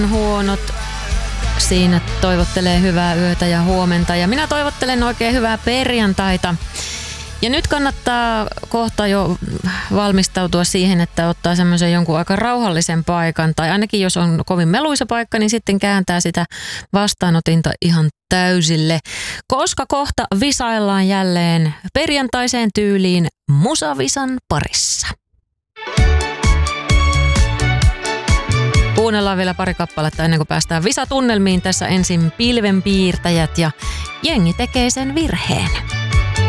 huonot. Siinä toivottelee hyvää yötä ja huomenta ja minä toivottelen oikein hyvää perjantaita. Ja nyt kannattaa kohta jo valmistautua siihen, että ottaa semmoisen jonkun aika rauhallisen paikan. Tai ainakin jos on kovin meluisa paikka, niin sitten kääntää sitä vastaanotinta ihan täysille. Koska kohta visaillaan jälleen perjantaiseen tyyliin musavisan parissa. Kuunnellaan vielä pari kappaletta ennen kuin päästään visatunnelmiin. Tässä ensin pilvenpiirtäjät ja jengi tekee sen virheen.